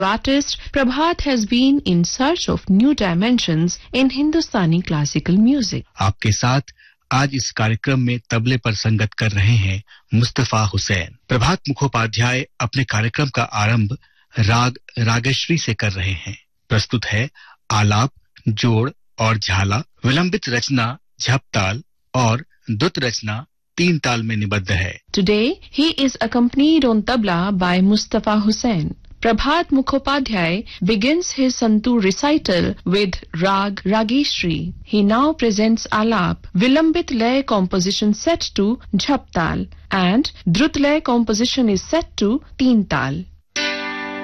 Artist Prabhat has been in search of new dimensions in Hindustani classical music. आपके साथ आज इस कार्यक्रम में तबले पर संगत कर रहे हैं मुस्तफा हुसैन। प्रभात मुखोपाध्याय अपने कार्यक्रम का आरंभ राग रागश्री से कर रहे हैं। प्रस्तुत है आलाप, जोड़ और झाला। विलंबित रचना झपताल और द्रुत रचना 3 ताल में निबद्ध है। Today he is accompanied on tabla by Mustafa Hussain. Prabhat Mukhopadhyay begins his Santur recital with Rag Rageshri. He now presents Alap, Vilambit Lay composition set to Jhaptal, and Drut Lay composition is set to Teen Tal.